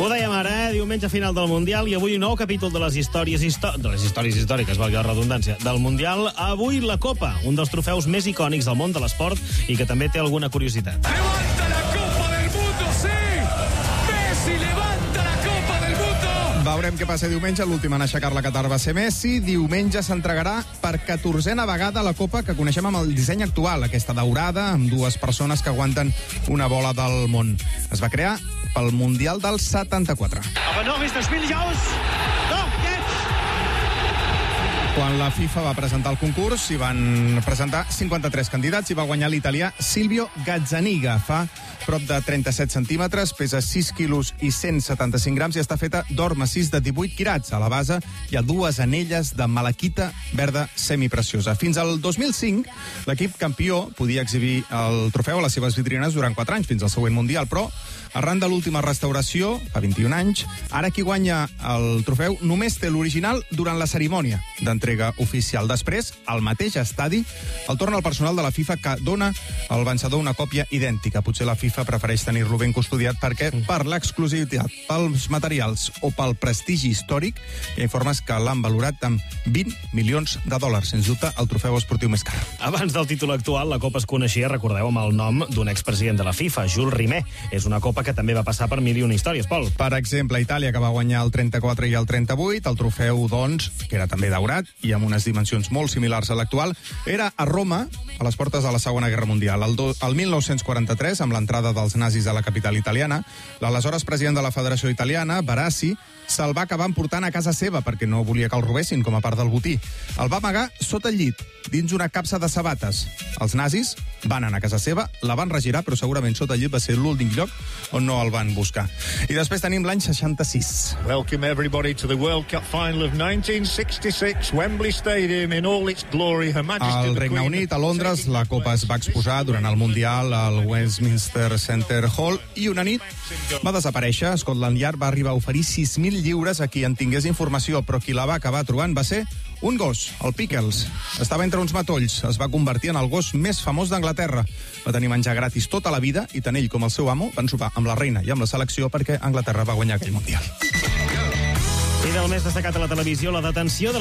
Ho dèiem ara, diumenge final del Mundial, i avui un nou capítol de les històries històriques, valgui la redundància, del Mundial. Avui la Copa, un dels trofeus més icònics del món de l'esport i que també té alguna curiositat. Levanta la Copa del Mundo, sí! Messi levanta la Copa del Mundo! Veurem què passa diumenge. L'últim en aixecar la Qatar va ser Messi. Diumenge s'entregarà per 14a vegada la Copa que coneixem amb el disseny actual, aquesta daurada, amb dues persones que aguanten una bola del món. Es va crear pel Mundial del 74. Aber noch ist das Spiel nicht aus. Doch, jetzt! Quan la FIFA va presentar el concurs, s'hi van presentar 53 candidats i va guanyar l'italià Silvio Gazzaniga. Fa prop de 37 centímetres, pesa 6 quilos i 175 grams i està feta d'or massís de 18 quirats. A la base hi ha dues anelles de malaquita verda semipreciosa. Fins al 2005, l'equip campió podia exhibir el trofeu a les seves vitrines durant 4 anys, fins al següent Mundial, però arran de l'última restauració, fa 21 anys, ara qui guanya el trofeu només té l'original durant la cerimònia d'entrega oficial. Després, al mateix estadi, el torna el personal de la FIFA que dona al vencedor una còpia idèntica. Potser la FIFA prefereix tenir-lo ben custodiat perquè per l'exclusivitat, pels materials o pel prestigi històric, hi ha informes que l'han valorat amb $20 milions. Sens dubte, el trofeu esportiu més car. Abans del títol actual, la Copa es coneixia, recordeu, amb el nom d'un expresident de la FIFA, Jules Rimet. És una Copa que també va passar per mil i una històries, Pol. Per exemple, Itàlia, que va guanyar el 34 i el 38, el trofeu, doncs, que era també daurat i amb unes dimensions molt similars a l'actual, era a Roma, a les portes de la Segona Guerra Mundial. El 1943, amb l'entrada dels nazis a la capital italiana, l'aleshores president de la Federació Italiana, Barassi, se'l va acabar emportant a casa seva perquè no volia que el robessin com a part del botí. El va amagar sota el llit, dins una capsa de sabates. Els nazis van anar a casa seva, la van regirar, però segurament sota el llit va ser l'últim lloc on no el van buscar. I després tenim l'any 66. Welcome everybody to the World Cup final of 1966, Wembley Stadium in all its glory. Her Majesty Al Regne Unit, a Londres, la Copa es va exposar durant el Mundial al Westminster Center Hall i una nit va desaparèixer. Scotland Yard va arribar a oferir 6.000 lliures a qui en tingués informació, però qui la va acabar trobant va ser un gos, el Pickles. Estava entre uns matolls, es va convertir en el gos més famós d'Anglaterra. Va tenir menjar gratis tota la vida i tant ell com el seu amo van sopar amb la reina i amb la selecció perquè Anglaterra va guanyar aquell Mundial. I del més destacat a la televisió, la detenció de